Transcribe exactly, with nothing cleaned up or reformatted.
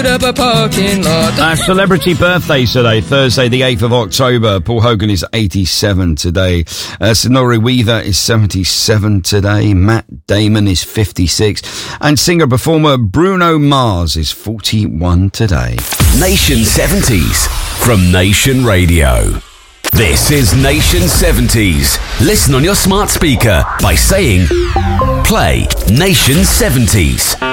put up a parking lot. Uh, celebrity birthdays today, Thursday the eighth of October. Paul Hogan is eighty-seven today. Uh, Sonori Weaver is seventy-seven today. Matt Damon is fifty-six. And singer-performer Bruno Mars is forty-one today. Nation seventies from Nation Radio. This is Nation seventies. Listen on your smart speaker by saying, play Nation seventies.